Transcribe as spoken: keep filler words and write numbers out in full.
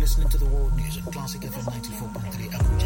listening to the World News at Classic F M ninety-four point three.